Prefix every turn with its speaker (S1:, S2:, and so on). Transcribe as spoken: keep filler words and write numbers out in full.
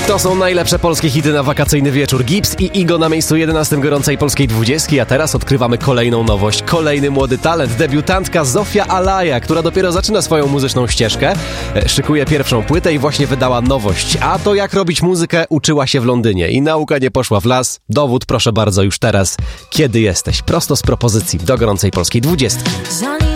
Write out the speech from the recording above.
S1: To są najlepsze polskie hity na wakacyjny wieczór. Gibbs i Igo na miejscu jedenastym gorącej polskiej dwudziestki, a teraz odkrywamy kolejną nowość. Kolejny młody talent, debiutantka Zofia Alaja, która dopiero zaczyna swoją muzyczną ścieżkę. Szykuje pierwszą płytę i właśnie wydała nowość. A to jak robić muzykę uczyła się w Londynie i nauka nie poszła w las. Dowód proszę bardzo już teraz. Kiedy jesteś? Prosto z propozycji do gorącej polskiej dwudziestki.